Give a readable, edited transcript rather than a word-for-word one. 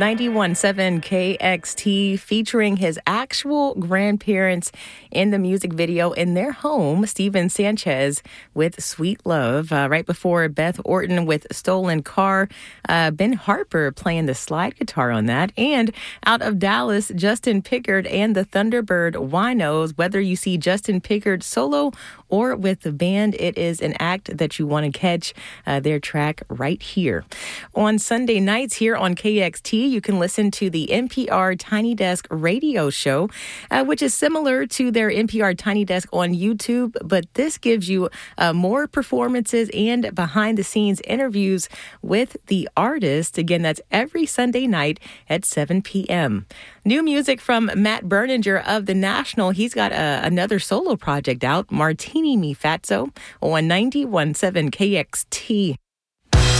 91.7 KXT featuring his actual grandparents in the music video in their home, Steven Sanchez with Sweet Love. Right before Beth Orton with Stolen Car, Ben Harper playing the slide guitar on that. And out of Dallas, Justin Pickard and the Thunderbird Winos. Whether you see Justin Pickard solo or with the band, it is an act that you want to catch. Their track right here. On Sunday nights here on KXT, you can listen to the NPR Tiny Desk radio show, which is similar to their NPR Tiny Desk on YouTube, but this gives you more performances and behind-the-scenes interviews with the artist. Again, that's every Sunday night at 7 p.m. New music from Matt Berninger of The National. He's got another solo project out, Martini Mi Fatso, on 91.7 KXT.